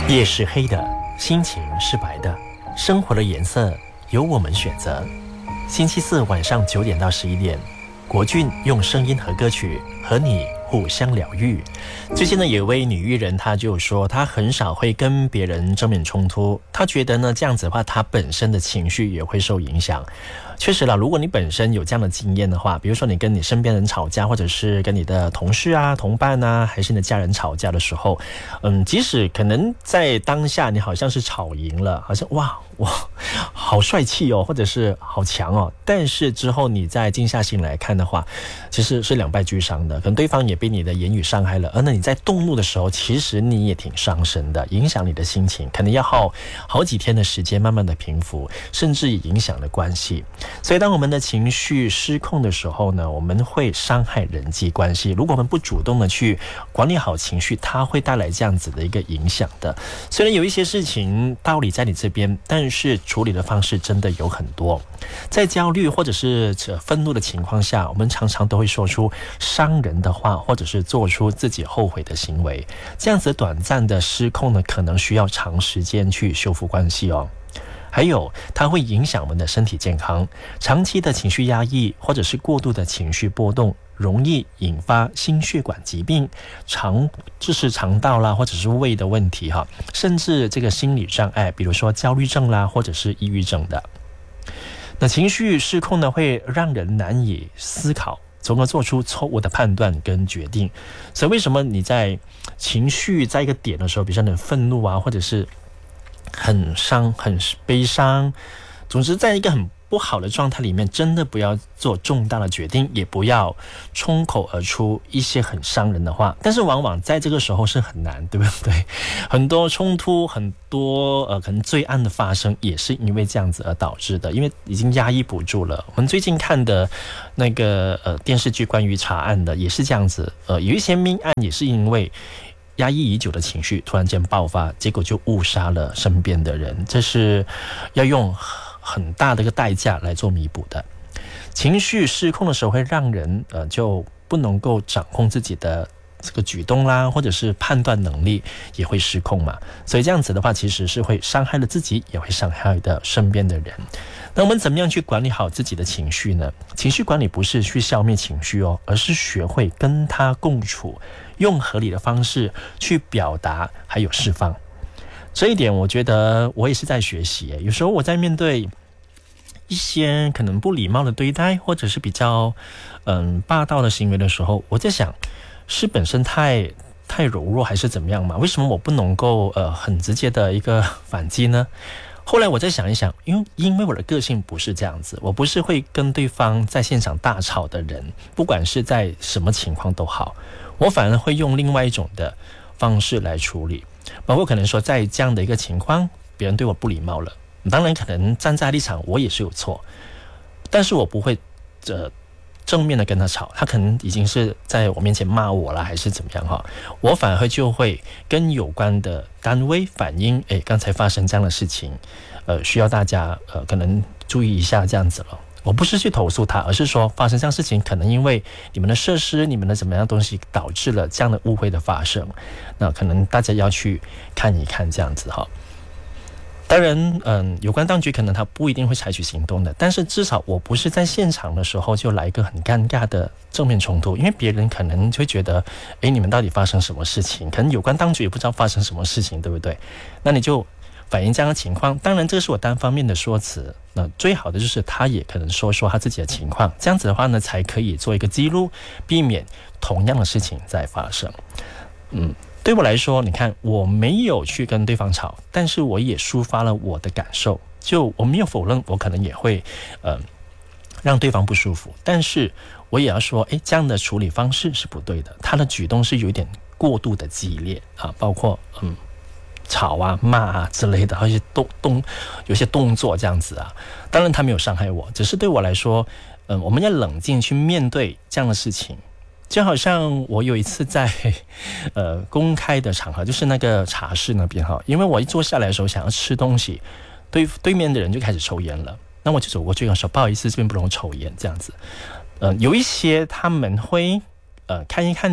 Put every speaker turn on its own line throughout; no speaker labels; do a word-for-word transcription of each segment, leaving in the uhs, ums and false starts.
夜是黑的，心情是白的，生活的颜色由我们选择。星期四晚上九点到十一点，国俊用声音和歌曲和你互相疗愈。最近呢，有一位女艺人，她就说她很少会跟别人正面冲突，她觉得呢这样子的话，她本身的情绪也会受影响。确实啦，如果你本身有这样的经验的话，比如说你跟你身边人吵架，或者是跟你的同事啊、同伴啊，还是你的家人吵架的时候，嗯，即使可能在当下你好像是吵赢了，好像哇哇好帅气哦，或者是好强哦，但是之后你再静下心来看的话，其实是两败俱伤的，可能对方也被你的言语伤害了，而那你在动怒的时候，其实你也挺伤身的，影响你的心情，可能要耗好几天的时间慢慢的平复，甚至影响了关系。所以当我们的情绪失控的时候呢，我们会伤害人际关系。如果我们不主动的去管理好情绪，它会带来这样子的一个影响的。虽然有一些事情道理在你这边，但是处理的方式真的有很多。在焦虑或者是愤怒的情况下，我们常常都会说出伤人的话，或者是做出自己后悔的行为。这样子短暂的失控呢，可能需要长时间去修复关系哦。还有它会影响我们的身体健康，长期的情绪压抑或者是过度的情绪波动，容易引发心血管疾病、肠就是肠道啦，或者是胃的问题哈，甚至这个心理障碍，比如说焦虑症啦，或者是抑郁症的。那情绪失控呢，会让人难以思考，从而做出错误的判断跟决定。所以为什么你在情绪在一个点的时候，比如说很愤怒啊，或者是很伤很悲伤，总之在一个很不好的状态里面，真的不要做重大的决定，也不要冲口而出一些很伤人的话。但是往往在这个时候是很难，对不对？很多冲突，很多呃可能罪案的发生也是因为这样子而导致的，因为已经压抑不住了。我们最近看的那个呃电视剧关于查案的也是这样子，呃有一些命案也是因为压抑已久的情绪突然间爆发，结果就误杀了身边的人，这是要用很大的一个代价来做弥补的。情绪失控的时候会让人呃就不能够掌控自己的这个举动啦，或者是判断能力也会失控嘛，所以这样子的话其实是会伤害了自己，也会伤害的身边的人。那我们怎么样去管理好自己的情绪呢？情绪管理不是去消灭情绪哦，而是学会跟它共处，用合理的方式去表达还有释放。这一点我觉得我也是在学习，有时候我在面对一些可能不礼貌的对待，或者是比较嗯霸道的行为的时候，我在想是本身太太柔弱还是怎么样嘛？为什么我不能够呃很直接的一个反击呢？后来我再想一想，因为因为我的个性不是这样子，我不是会跟对方在现场大吵的人，不管是在什么情况都好，我反而会用另外一种的方式来处理。包括可能说在这样的一个情况，别人对我不礼貌了，当然可能站在立场我也是有错，但是我不会呃正面的跟他吵，他可能已经是在我面前骂我了还是怎么样哈，我反而就会跟有关的单位反映，诶，刚才发生这样的事情，呃，需要大家呃可能注意一下这样子了。我不是去投诉他，而是说发生这样的事情，可能因为你们的设施、你们的怎么样的东西导致了这样的误会的发生，那可能大家要去看一看这样子哈。当然嗯，有关当局可能他不一定会采取行动的，但是至少我不是在现场的时候就来一个很尴尬的正面冲突，因为别人可能会觉得诶，你们到底发生什么事情，可能有关当局也不知道发生什么事情，对不对？那你就反映这样的情况，当然这是我单方面的说辞，那最好的就是他也可能说说他自己的情况，这样子的话呢才可以做一个记录，避免同样的事情再发生。嗯，对我来说，你看我没有去跟对方吵，但是我也抒发了我的感受，就我没有否认我可能也会呃让对方不舒服，但是我也要说诶，这样的处理方式是不对的，他的举动是有一点过度的激烈啊，包括嗯吵啊骂啊之类的，而且动动有些动作这样子啊，当然他没有伤害我，只是对我来说嗯，我们要冷静去面对这样的事情。就好像我有一次在呃公开的场合，就是那个茶室那边哈，因为我一坐下来的时候想要吃东西，对对面的人就开始抽烟了，那我就走过去跟说不好意思，这边不能抽烟这样子。呃有一些他们会呃看一看你，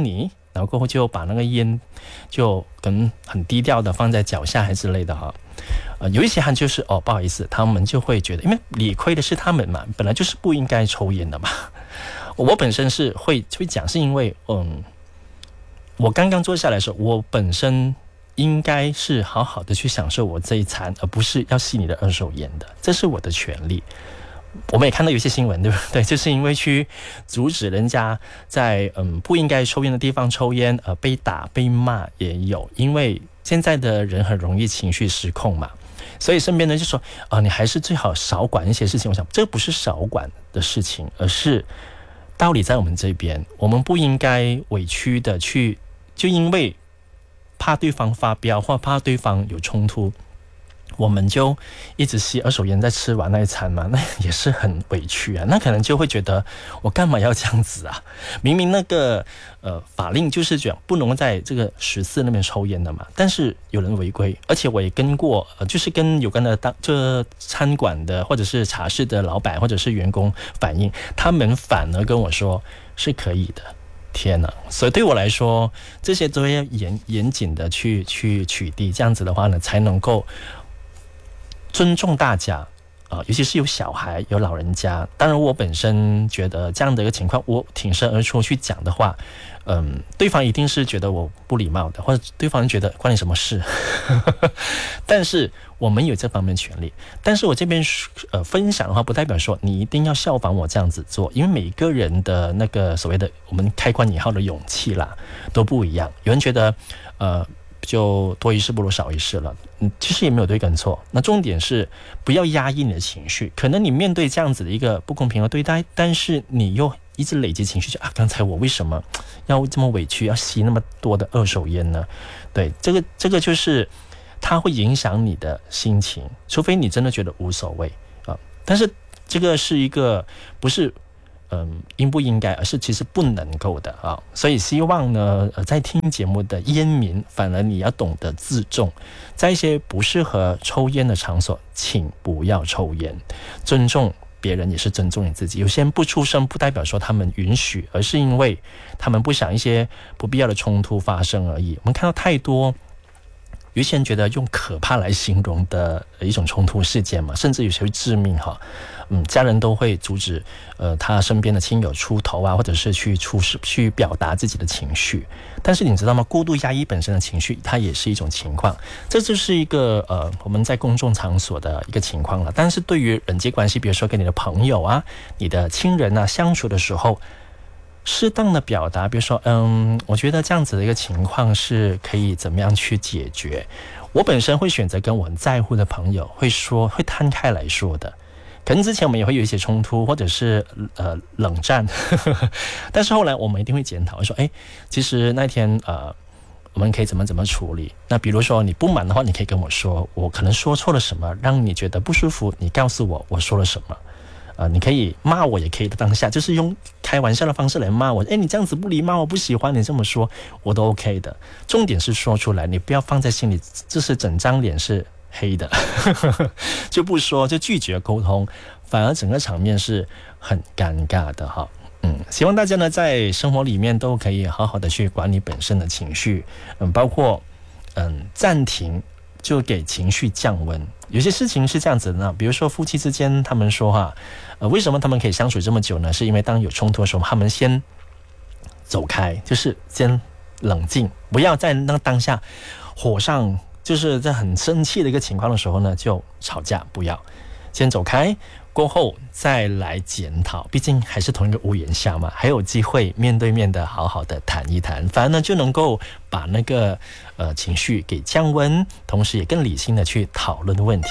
然后过后就把那个烟就可能很低调的放在脚下还之类的哈。呃，有一些人就是哦不好意思，他们就会觉得，因为理亏的是他们嘛，本来就是不应该抽烟的嘛。我本身是会会讲，是因为嗯，我刚刚坐下来的时候，我本身应该是好好的去享受我这一餐，而不是要吸你的二手烟的，这是我的权利。我们也看到有些新闻，对不对？就是因为去阻止人家在嗯不应该抽烟的地方抽烟，呃，被打被骂也有。因为现在的人很容易情绪失控嘛，所以身边人就说啊、呃，你还是最好少管一些事情。我想这不是少管的事情，而是道理在我们这边，我们不应该委屈的去，就因为怕对方发飙或怕对方有冲突，我们就一直吸二手烟，在吃完那一餐嘛，那也是很委屈啊。那可能就会觉得我干嘛要这样子啊？明明那个呃法令就是讲不能在这个十四那边抽烟的嘛，但是有人违规，而且我也跟过，呃，就是跟有关的当这餐馆的或者是茶室的老板或者是员工反映，他们反而跟我说是可以的。天哪！所以对我来说，这些都要严严谨的去去取缔，这样子的话呢，才能够尊重大家啊、呃，尤其是有小孩、有老人家。当然，我本身觉得这样的一个情况，我挺身而出去讲的话，嗯，对方一定是觉得我不礼貌的，或者对方觉得关你什么事？但是我们有这方面的权利。但是我这边呃分享的话，不代表说你一定要效仿我这样子做，因为每个人的那个所谓的我们开关引号的勇气啦都不一样。有人觉得呃。就多一事不如少一事了，嗯，其实也没有对跟错。那重点是不要压抑你的情绪。可能你面对这样子的一个不公平的对待，但是你又一直累积情绪，就啊，刚才我为什么要这么委屈，要吸那么多的二手烟呢？对，这个这个就是它会影响你的心情，除非你真的觉得无所谓啊。但是这个是一个不是。嗯，应不应该，而是其实不能够的啊，所以希望呢，呃，在听节目的烟民，反而你要懂得自重，在一些不适合抽烟的场所，请不要抽烟，尊重别人也是尊重你自己。有些人不出声，不代表说他们允许，而是因为他们不想一些不必要的冲突发生而已。我们看到太多。有些人觉得用可怕来形容的一种冲突事件嘛，甚至有些会致命哈。嗯，家人都会阻止呃他身边的亲友出头啊，或者是去出示去表达自己的情绪。但是你知道吗？过度压抑本身的情绪，它也是一种情况。这就是一个呃我们在公众场所的一个情况了。但是对于人际关系，比如说跟你的朋友啊、你的亲人啊相处的时候。适当的表达，比如说，嗯，我觉得这样子的一个情况是可以怎么样去解决。我本身会选择跟我很在乎的朋友会说，会摊开来说的。可能之前我们也会有一些冲突，或者是呃冷战，但是后来我们一定会检讨，说，哎，其实那天呃我们可以怎么怎么处理。那比如说你不满的话，你可以跟我说，我可能说错了什么，让你觉得不舒服，你告诉我我说了什么。呃，你可以骂我，也可以的当下，就是用开玩笑的方式来骂我。哎，你这样子不礼貌，我不喜欢你这么说，我都 OK 的。重点是说出来，你不要放在心里，这是整张脸是黑的，就不说，就拒绝沟通，反而整个场面是很尴尬的哈。嗯，希望大家呢在生活里面都可以好好的去管理本身的情绪，嗯，包括嗯暂停。就给情绪降温。有些事情是这样子的呢，比如说夫妻之间，他们说哈，呃，为什么他们可以相处这么久呢？是因为当有冲突的时候，他们先走开，就是先冷静，不要在那当下火上，就是在很生气的一个情况的时候呢，就吵架，不要先走开。过后再来检讨，毕竟还是同一个屋檐下嘛，还有机会面对面的好好的谈一谈，反而呢就能够把那个呃情绪给降温，同时也更理性的去讨论问题。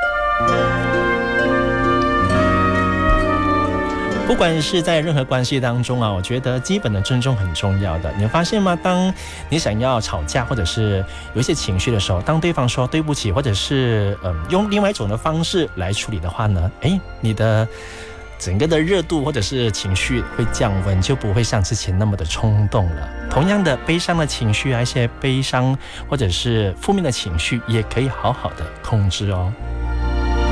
不管是在任何关系当中啊，我觉得基本的尊重很重要的。你会发现吗？当你想要吵架或者是有一些情绪的时候，当对方说对不起，或者是嗯用另外一种的方式来处理的话呢，诶，你的整个的热度或者是情绪会降温，就不会像之前那么的冲动了。同样的，悲伤的情绪啊，一些悲伤或者是负面的情绪，也可以好好的控制哦。